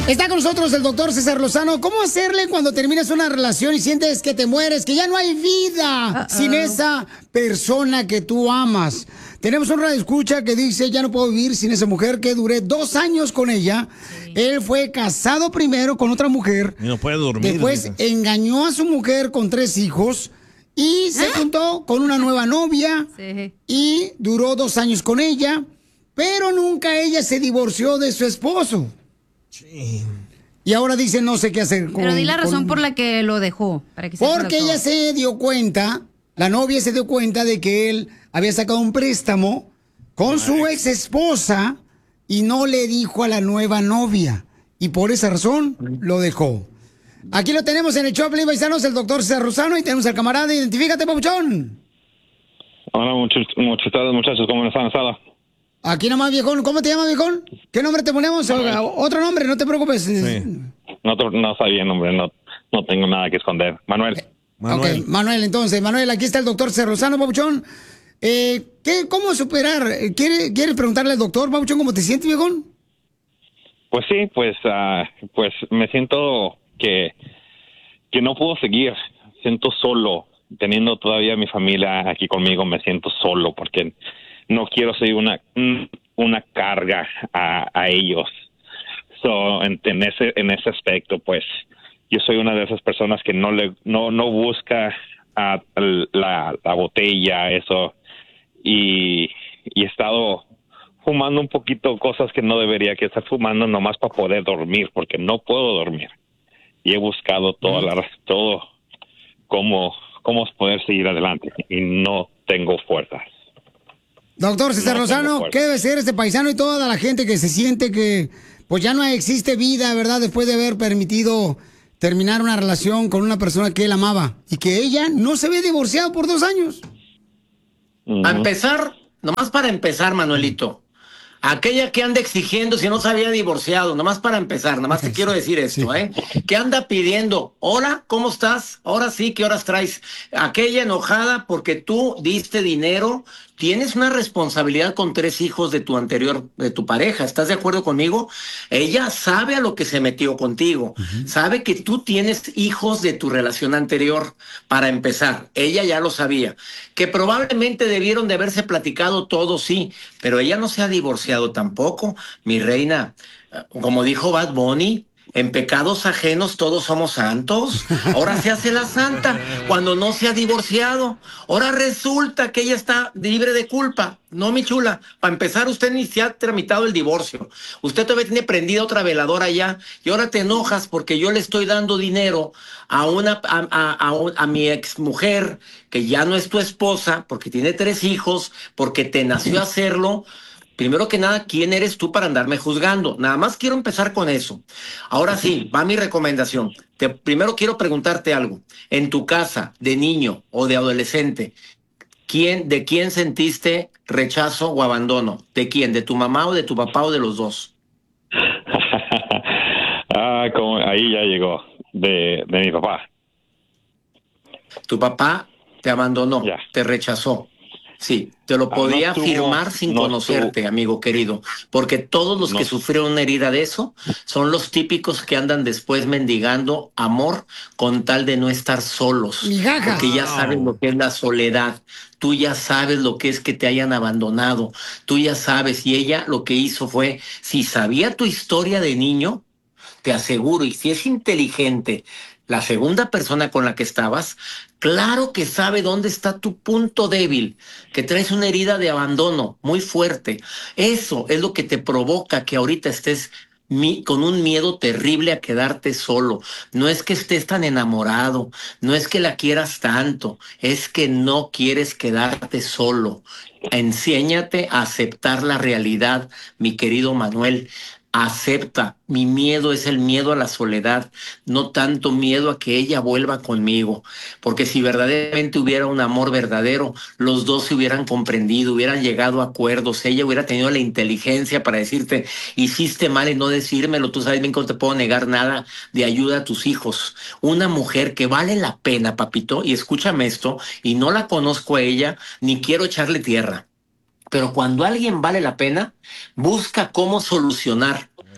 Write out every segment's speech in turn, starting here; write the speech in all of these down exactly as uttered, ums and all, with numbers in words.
Está con nosotros el doctor César Lozano. ¿Cómo hacerle cuando terminas una relación y sientes que te mueres, que ya no hay vida Uh-oh. sin esa persona que tú amas? Tenemos un radioescucha que dice, ya no puedo vivir sin esa mujer que duré dos años con ella. Sí. Él fue casado primero con otra mujer. Y no puede dormir. Después dice. engañó a su mujer con tres hijos y se ¿Ah? juntó con una nueva novia. Sí. Y duró dos años con ella, pero nunca ella se divorció de su esposo. Sí. Y ahora dice no sé qué hacer. Con, Pero di la razón con... por la que lo dejó. Para que Porque ella se dio cuenta, la novia se dio cuenta de que él había sacado un préstamo con su ex esposa y no le dijo a la nueva novia. Y por esa razón lo dejó. Aquí lo tenemos en el show, paisanos, el doctor César Lozano, y tenemos al camarada. Identifícate, papuchón. Hola, muchos, muchos muchachos, ¿cómo están? ¿Sala? Aquí nomás, viejón. ¿Cómo te llamas, viejón? ¿Qué nombre te ponemos? Manuel. Otro nombre, no te preocupes. Sí. No, no está bien, hombre. No, no tengo nada que esconder. Manuel. Eh, Manuel. Ok, Manuel, entonces. Manuel, aquí está el doctor Cerrozano, papuchón. Eh, ¿qué, ¿Cómo superar? ¿Quiere, ¿Quieres preguntarle al doctor, papuchón, cómo te sientes, viejón? Pues sí, pues, uh, pues me siento que, que no puedo seguir. Siento solo. Teniendo todavía mi familia aquí conmigo, me siento solo porque no quiero ser una una carga a, a ellos. So, en, en ese en ese aspecto, pues, yo soy una de esas personas que no le no no busca uh, la, la botella, eso, y, y he estado fumando un poquito cosas que no debería que estar fumando nomás para poder dormir, porque no puedo dormir. Y he buscado toda la, todo cómo, cómo poder seguir adelante y no tengo fuerzas. Doctor César no Lozano, ¿qué debe ser este paisano y toda la gente que se siente que pues ya no existe vida, ¿verdad? Después de haber permitido terminar una relación con una persona que él amaba y que ella no se había divorciado por dos años. Uh-huh. A empezar, nomás para empezar, Manuelito, aquella que anda exigiendo si no se había divorciado, nomás para empezar, nomás te quiero decir esto, sí. ¿eh? Que anda pidiendo, hola, ¿cómo estás? Ahora sí, ¿qué horas traes? Aquella enojada porque tú diste dinero, tienes una responsabilidad con tres hijos de tu anterior, de tu pareja, ¿estás de acuerdo conmigo? Ella sabe a lo que se metió contigo, uh-huh. sabe que tú tienes hijos de tu relación anterior, para empezar, ella ya lo sabía, que probablemente debieron de haberse platicado todo, sí, pero ella no se ha divorciado tampoco, mi reina, como dijo Bad Bunny, en pecados ajenos todos somos santos. Ahora se hace la santa cuando no se ha divorciado. Ahora resulta que ella está libre de culpa. No, mi chula. Para empezar, usted ni se ha tramitado el divorcio. Usted todavía tiene prendida otra veladora ya. Y ahora te enojas porque yo le estoy dando dinero a una a, a, a, a mi exmujer, que ya no es tu esposa, porque tiene tres hijos, porque te nació hacerlo. Primero que nada, ¿quién eres tú para andarme juzgando? Nada más quiero empezar con eso. Ahora sí, va mi recomendación. Te, primero quiero preguntarte algo. En tu casa, de niño o de adolescente, ¿quién, ¿de quién sentiste rechazo o abandono? ¿De quién? ¿De tu mamá o de tu papá o de los dos? ah, como ahí ya llegó. De, de mi papá. Tu papá te abandonó, yeah. te rechazó. Sí, te lo podía no tuvo, afirmar sin no conocerte, tuvo. amigo querido, porque todos los no. que sufrieron una herida de eso son los típicos que andan después mendigando amor con tal de no estar solos, Migajas. porque ya sabes lo que es la soledad, tú ya sabes lo que es que te hayan abandonado, tú ya sabes, y ella lo que hizo fue, si sabía tu historia de niño, te aseguro, y si es inteligente, la segunda persona con la que estabas, claro que sabe dónde está tu punto débil, que traes una herida de abandono muy fuerte. Eso es lo que te provoca que ahorita estés mi, con un miedo terrible a quedarte solo. No es que estés tan enamorado, no es que la quieras tanto, es que no quieres quedarte solo. Enséñate a aceptar la realidad, mi querido Manuel. Acepta, mi miedo es el miedo a la soledad, no tanto miedo a que ella vuelva conmigo, porque si verdaderamente hubiera un amor verdadero, los dos se hubieran comprendido, hubieran llegado a acuerdos, ella hubiera tenido la inteligencia para decirte, hiciste mal en no decírmelo, tú sabes bien que no te puedo negar nada de ayuda a tus hijos. Una mujer que vale la pena, papito, y escúchame esto, y no la conozco a ella, ni quiero echarle tierra. Pero cuando alguien vale la pena, busca cómo solucionar.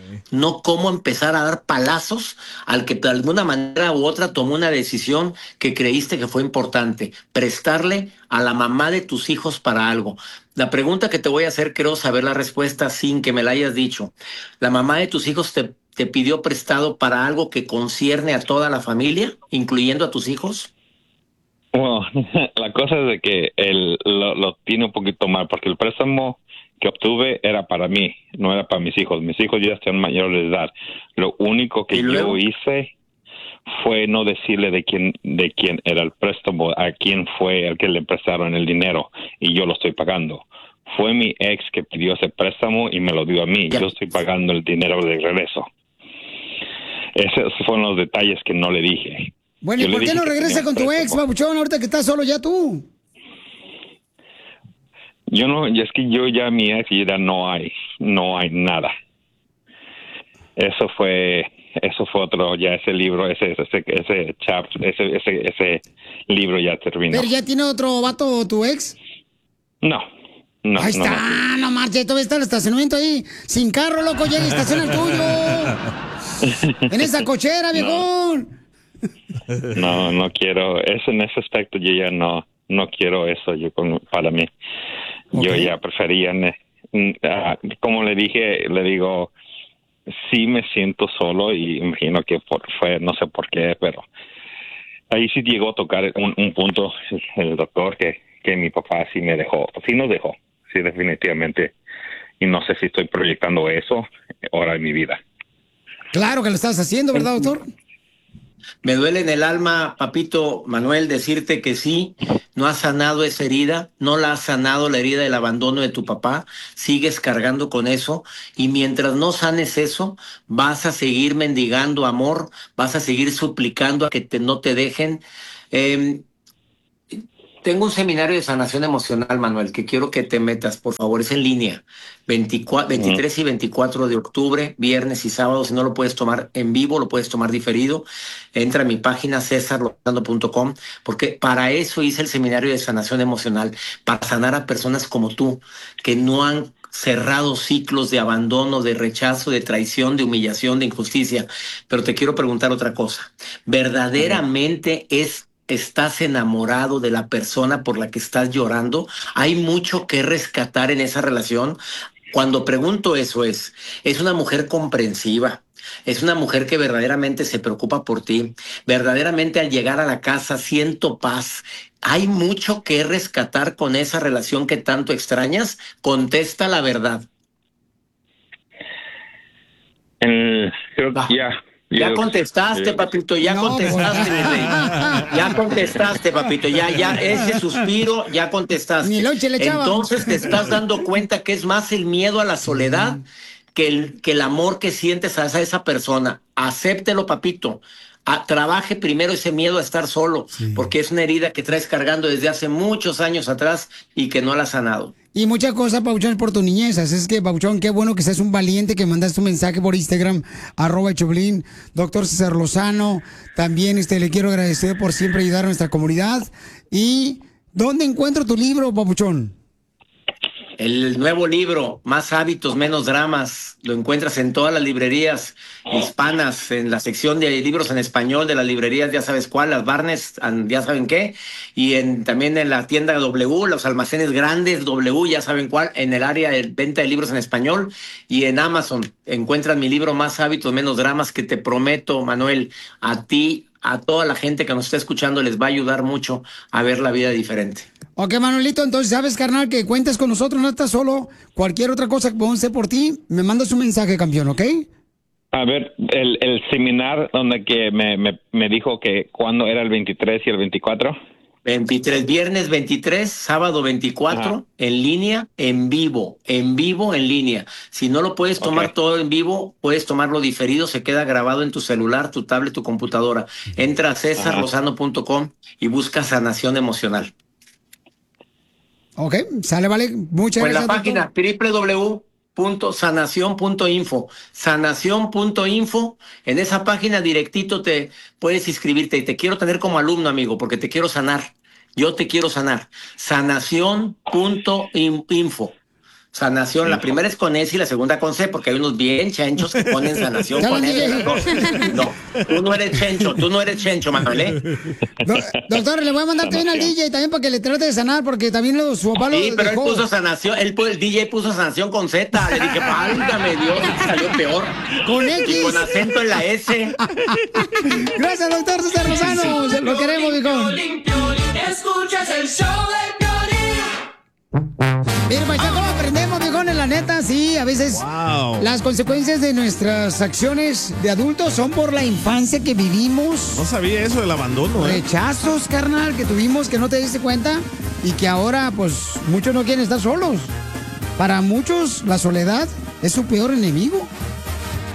no cómo empezar a dar palazos al que de alguna manera u otra tomó una decisión que creíste que fue importante, prestarle a la mamá de tus hijos para algo. La pregunta que te voy a hacer, quiero saber la respuesta sin que me la hayas dicho. ¿La mamá de tus hijos te, te pidió prestado para algo que concierne a toda la familia, incluyendo a tus hijos? Bueno, la cosa es de que él lo, lo tiene un poquito mal, porque el préstamo que obtuve era para mí, no era para mis hijos. Mis hijos ya están mayores de edad. Lo único que yo hice fue no decirle de quién de quién era el préstamo, a quién fue el que le prestaron el dinero, y yo lo estoy pagando. Fue mi ex que pidió ese préstamo y me lo dio a mí. Yo estoy pagando el dinero de regreso. Esos fueron los detalles que no le dije. Bueno, ¿y por qué no regresa con tu ex, babuchón, ahorita que estás solo ya tú? Yo no, es que yo ya mi ex ya no hay, no hay nada. Eso fue, eso fue otro, ya ese libro, ese, ese, ese chap, ese, ese, ese libro ya terminó. ¿Pero ya tiene otro vato tu ex? No, no. Ahí está, no, no marche, todavía está el estacionamiento ahí, sin carro, loco, llega y estaciona el tuyo. En esa cochera, viejón. No, no quiero, eso en ese aspecto yo ya no, no quiero eso yo con, para mí. Okay. Yo ya prefería, uh, como le dije, le digo, sí me siento solo y imagino que por, fue, no sé por qué, pero ahí sí llegó a tocar un, un punto el doctor que, que mi papá sí me dejó, sí nos dejó, sí definitivamente, y no sé si estoy proyectando eso ahora en mi vida. Claro que lo estás haciendo, ¿verdad, doctor? Me duele en el alma, papito Manuel, decirte que sí, no has sanado esa herida, no la has sanado la herida del abandono de tu papá, sigues cargando con eso, y mientras no sanes eso, vas a seguir mendigando amor, vas a seguir suplicando a que te, no te dejen. Eh, Tengo un seminario de sanación emocional, Manuel, que quiero que te metas, por favor, es en línea, veinticuatro, veintitrés y veinticuatro de octubre, viernes y sábado. Si no lo puedes tomar en vivo, lo puedes tomar diferido. Entra a mi página cesar lozano punto com, porque para eso hice el seminario de sanación emocional, para sanar a personas como tú, que no han cerrado ciclos de abandono, de rechazo, de traición, de humillación, de injusticia. Pero te quiero preguntar otra cosa. ¿Verdaderamente es estás enamorado de la persona por la que estás llorando? ¿Hay mucho que rescatar en esa relación? Cuando pregunto eso es, es una mujer comprensiva, es una mujer que verdaderamente se preocupa por ti, verdaderamente al llegar a la casa siento paz. ¿Hay mucho que rescatar con esa relación que tanto extrañas? Contesta la verdad. Eh, creo que ya. Ya contestaste, papito, ya no, contestaste, mi rey. Ya contestaste, papito, ya, ya, ese suspiro, ya contestaste. Ni lonche le echaba. Entonces te estás dando cuenta que es más el miedo a la soledad que el, que el amor que sientes hacia esa persona. Acéptelo, papito. A, trabaje primero ese miedo a estar solo, sí, porque es una herida que traes cargando desde hace muchos años atrás y que no la has sanado. Y muchas cosas, Pauchón, por tu niñez. Así es que, Pauchón, qué bueno que seas un valiente, que mandaste un mensaje por Instagram, arroba Choplin, doctor César Lozano. También este, le quiero agradecer por siempre ayudar a nuestra comunidad. ¿Y dónde encuentro tu libro, Pauchón? El nuevo libro, Más hábitos, menos dramas, lo encuentras en todas las librerías hispanas, en la sección de libros en español de las librerías, ya sabes cuál, las Barnes, ya saben qué, y en, también en la tienda W, los almacenes grandes W, ya saben cuál, en el área de venta de libros en español, y en Amazon encuentran mi libro Más hábitos, menos dramas, que te prometo, Manuel, a ti, a toda la gente que nos está escuchando, les va a ayudar mucho a ver la vida diferente. Ok, Manuelito, entonces sabes, carnal, que cuentas con nosotros, no estás solo. Cualquier otra cosa que podamos hacer por ti, me mandas un mensaje, campeón, ¿ok? A ver, el, el seminar donde que me, me, me dijo que cuándo era el veintitrés y el veinticuatro. veintitrés, viernes veintitrés, sábado veinticuatro, ajá, en línea, en vivo, en vivo, en línea. Si no lo puedes tomar okay. todo en vivo, puedes tomarlo diferido, se queda grabado en tu celular, tu tablet, tu computadora. Entra a cesar lozano punto com y busca sanación emocional. Ok, sale, vale, muchas pues gracias. En la página doble u doble u doble u punto sanación punto info, sanación punto info, en esa página directito te puedes inscribirte y te quiero tener como alumno, amigo, porque te quiero sanar, yo te quiero sanar, sanación punto info, Sanación, la primera es con S y la segunda con C, porque hay unos bien chenchos que ponen sanación con S. No, tú no eres chencho, tú no eres chencho, Manuel, ¿eh? Do, doctor, le voy a mandar también al D J también para que le trate de sanar, porque también lo, su papá lo Sí, pero dejó. él puso sanación, él, el D J puso sanación con Z. Le dije, válgame Dios, salió peor. Con X. Y con acento en la S. Gracias, doctor César Lozano. Lo queremos, viejón. Escuchas el show de Piolín. Mira, Paisano, ¿cómo aprendemos, viejones? La neta, sí, a veces wow. las consecuencias de nuestras acciones de adultos son por la infancia que vivimos. No sabía eso del abandono, ¿eh? Rechazos, carnal, que tuvimos que no te diste cuenta y que ahora, pues, muchos no quieren estar solos. Para muchos, la soledad es su peor enemigo.